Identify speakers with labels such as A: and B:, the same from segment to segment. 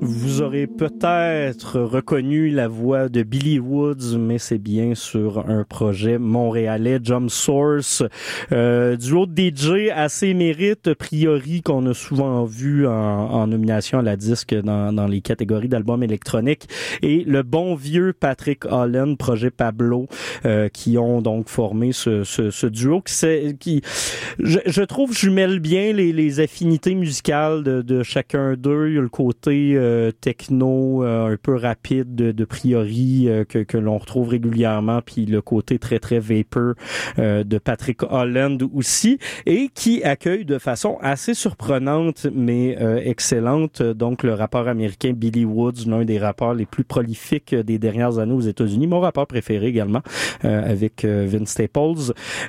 A: Vous aurez peut-être reconnu la voix de Billy Woods, mais c'est bien sur un projet montréalais, Jump Source, duo de DJ assez mérite, a priori, qu'on a souvent vu en nomination à la disque dans les catégories d'albums électroniques, et le bon vieux Patrick Holland, projet Pablo, qui ont donc formé ce duo qui je trouve jumelle bien les affinités musicales de chacun d'eux. Il y a le côté techno un peu rapide de priori que l'on retrouve régulièrement, puis le côté très très vapor de Patrick Holland aussi, et qui accueille de façon assez surprenante mais excellente donc le rappeur américain Billy Woods, l'un des rappeurs les plus prolifiques des dernières années aux États-Unis, mon rappeur préféré également, avec Vince Staples,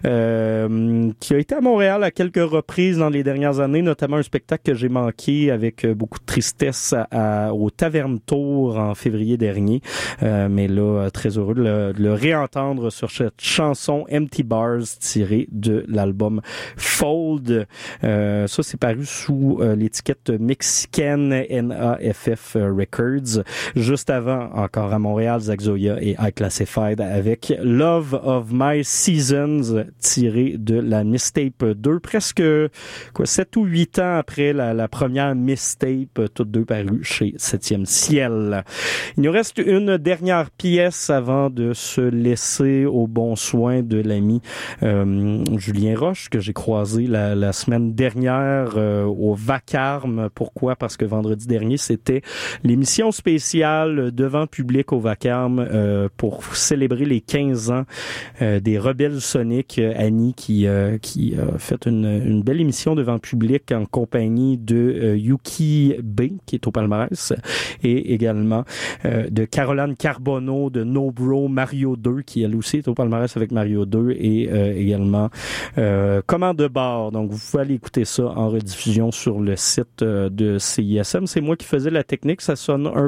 A: qui a été à Montréal à quelques reprises dans les dernières années, notamment un spectacle que j'ai manqué avec beaucoup de tristesse au Taverne Tour en février dernier, mais là très heureux de le réentendre sur cette chanson Empty Bars tirée de l'album Fold. Ça c'est paru sous l'étiquette mexicaine NAFF Records. Juste avant, encore à Montréal, Zach Zoya et I Classified avec Love of My Seasons tiré de la Mistape 2, presque 7 ou 8 ans après la première Mistape, toutes deux parues chez 7e Ciel. Il nous reste une dernière pièce avant de se laisser au bon soin de l'ami Julien Roche, que j'ai croisé la semaine dernière au Vacarme. Pourquoi? Parce que vendredi dernier, c'était l'émission spéciale devant public au Vacarme pour célébrer les 15 ans des Rebelles Soniques. Annie qui a fait une belle émission devant public en compagnie de Yuki B, qui est au palmarès, et également de Caroline Carbonneau de No Bro Mario 2, qui elle aussi est au palmarès avec Mario 2, et également Commande de bar. Donc vous pouvez aller écouter ça en rediffusion sur le site de CISM. C'est moi qui faisais la technique, ça sonne un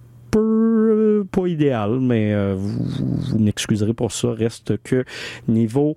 A: peu pas idéal, mais vous m'excuserez pour ça. Reste que niveau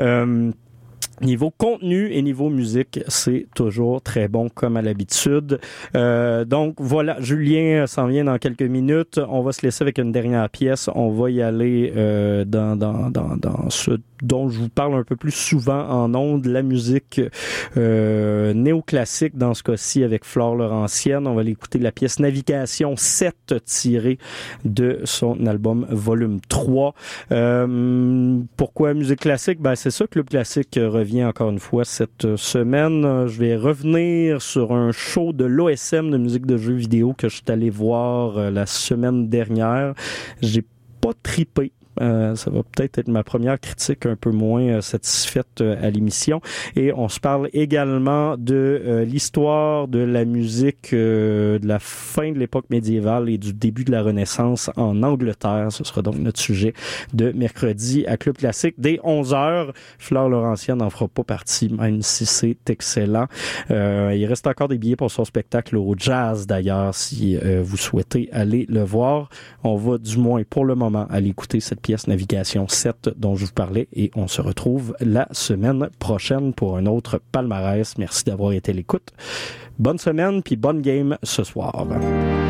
A: contenu et niveau musique, c'est toujours très bon comme à l'habitude. Donc voilà, Julien s'en vient dans quelques minutes. On va se laisser avec une dernière pièce. On va y aller dans ce dont je vous parle un peu plus souvent en ondes, la musique néoclassique dans ce cas-ci avec Flore Laurentienne. On va aller écouter la pièce Navigation 7 tirée de son album Volume 3. Pourquoi musique classique? Ben c'est ça, Club Classique revient encore une fois cette semaine. Je vais revenir sur un show de l'OSM de musique de jeux vidéo que je suis allé voir la semaine dernière. J'ai pas tripé. Ça va peut-être être ma première critique un peu moins satisfaite à l'émission. Et on se parle également de l'histoire de la musique de la fin de l'époque médiévale et du début de la Renaissance en Angleterre. Ce sera donc notre sujet de mercredi à Club Classique dès 11h. Flore Laurentienne n'en fera pas partie, même si c'est excellent. Il reste encore des billets pour son spectacle au Jazz d'ailleurs, si vous souhaitez aller le voir. On va du moins pour le moment aller écouter cette pièce Navigation 7 dont je vous parlais, et on se retrouve la semaine prochaine pour un autre palmarès. Merci d'avoir été à l'écoute. Bonne semaine puis bonne game ce soir.